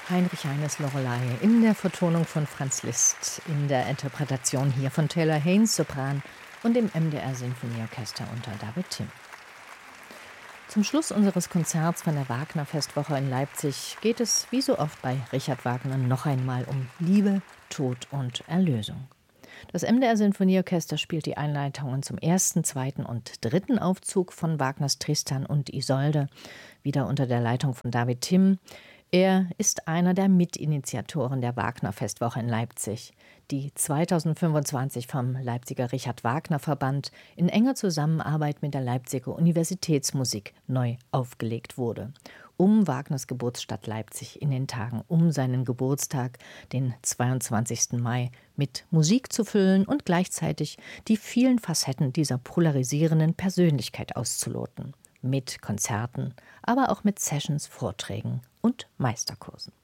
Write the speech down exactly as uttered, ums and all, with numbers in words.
Heinrich Heines Loreley in der Vertonung von Franz Liszt, in der Interpretation hier von Taylor Haynes, Sopran, und dem M D R Sinfonieorchester unter David Timm. Zum Schluss unseres Konzerts von der Wagner-Festwoche in Leipzig geht es, wie so oft bei Richard Wagner, noch einmal um Liebe, Tod und Erlösung. Das M D R Sinfonieorchester spielt die Einleitungen zum ersten, zweiten und dritten Aufzug von Wagners Tristan und Isolde, wieder unter der Leitung von David Timm. Er ist einer der Mitinitiatoren der Wagner-Festwoche in Leipzig, die zweitausendfünfundzwanzig vom Leipziger Richard Wagner Verband in enger Zusammenarbeit mit der Leipziger Universitätsmusik neu aufgelegt wurde, um Wagners Geburtsstadt Leipzig in den Tagen um seinen Geburtstag, den zweiundzwanzigsten Mai, mit Musik zu füllen und gleichzeitig die vielen Facetten dieser polarisierenden Persönlichkeit auszuloten. Mit Konzerten, aber auch mit Sessions, Vorträgen und Meisterkursen.